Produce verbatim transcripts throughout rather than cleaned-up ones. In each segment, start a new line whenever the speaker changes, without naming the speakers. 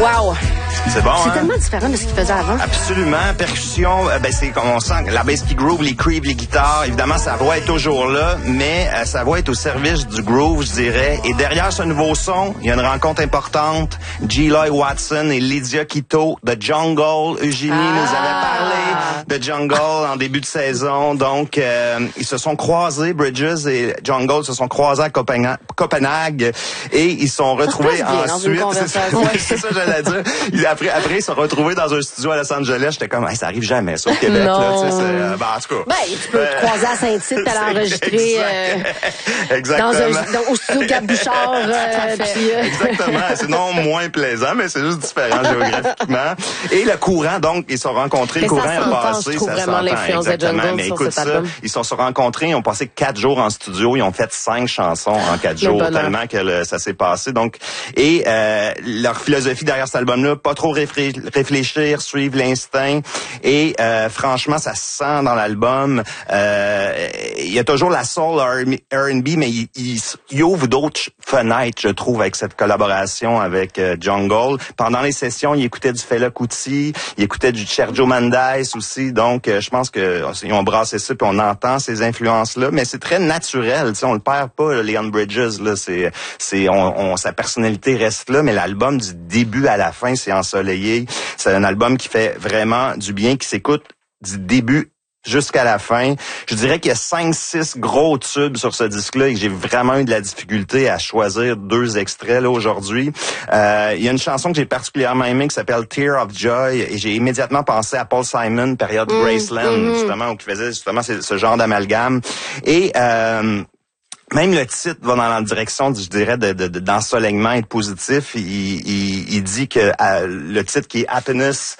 Wow!
C'est bon,
C'est
hein?
tellement différent de ce qu'il faisait avant.
Absolument. Percussion, euh, ben c'est comme on sent la bass qui groove, les creeps, les guitares. Évidemment, sa voix est toujours là, mais euh, sa voix est au service du groove, je dirais. Et derrière ce nouveau son, il y a une rencontre importante. G. Lloyd Watson et Lydia Quito de Jungle. Eugénie
Ah.
nous avait parlé de Jungle en début de saison. Donc, euh, ils se sont croisés, Bridges et Jungle se sont croisés à Copenhague, Copenhague et ils sont retrouvés
Ça se passe bien
ensuite.
dans une
C'est ça,
conversation.
ouais, c'est ça que j'allais dire. Ils- Après, après, ils se sont retrouvés dans un studio à Los Angeles. J'étais comme, hey, ça arrive jamais, ça, au Québec.
Non.
Là, tu sais, c'est, euh, ben, en tout cas.
Ben, tu peux te croiser à Saint-Tite, t'allais enregistrer euh,
Exactement.
dans un, dans, au studio Cap Bouchard. Euh, puis, euh,
Exactement. C'est non moins plaisant, mais c'est juste différent géographiquement. Et le courant, donc, ils se sont rencontrés.
Mais
le courant
ça
est
s'entend,
passé.
je trouve
Ça
vraiment
s'entend,
l'influence de
exactement.
Jungle
Mais
sur
écoute
cet
ça,
album.
ils se sont rencontrés, ils ont passé quatre jours en studio, ils ont fait cinq chansons en quatre
Le
jours,
bonheur.
tellement que le- ça s'est passé. Donc, et euh, leur philosophie derrière cet album-là, pas trop réfré- réfléchir, suivre l'instinct. Et euh, franchement, ça se sent dans l'album. Euh, Il y a toujours la soul R and B, mais il, il, il ouvre d'autres fenêtres, je trouve, avec cette collaboration avec euh, Jungle. Pendant les sessions, il écoutait du Fela Kuti, il écoutait du Sergio Mendes aussi. Donc, euh, je pense que ils ont brassé ça, puis on entend ces influences-là. Mais c'est très naturel, tu sais, on le perd pas, là, Leon Bridges. Là, c'est, c'est, on, on, sa personnalité reste là, mais l'album du début à la fin, c'est ensoleillé. C'est un album qui fait vraiment du bien, qui s'écoute du début jusqu'à la fin. Je dirais qu'il y a cinq, six gros tubes sur ce disque-là et que j'ai vraiment eu de la difficulté à choisir deux extraits là aujourd'hui. Euh, il y a une chanson que j'ai particulièrement aimée qui s'appelle Tear of Joy et j'ai immédiatement pensé à Paul Simon, période
Mmh,
Graceland,
mmh.
justement, où il faisait justement ce, ce genre d'amalgame. Et euh, même le titre va dans la direction, je dirais, de, de, de d'ensoleillement et de positif. Il, il, il dit que euh, le titre qui est Happiness,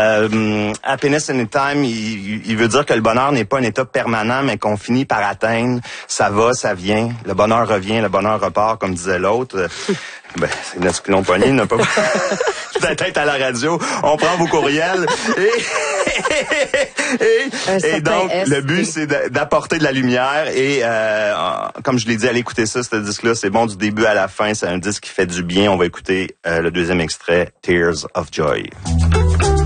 euh, Happiness Anytime, il, il veut dire que le bonheur n'est pas un état permanent, mais qu'on finit par atteindre. Ça va, ça vient. Le bonheur revient, le bonheur repart, comme disait l'autre. Ben, c'est notre clon pogné, n'a pas peut-être à la radio. On prend vos courriels et, et, et donc
S.
le but c'est de- d'apporter de la lumière et euh, comme je l'ai dit, allez écouter ça, ce disque-là, c'est bon du début à la fin, c'est un disque qui fait du bien. On va écouter euh, le deuxième extrait, Tears of Joy.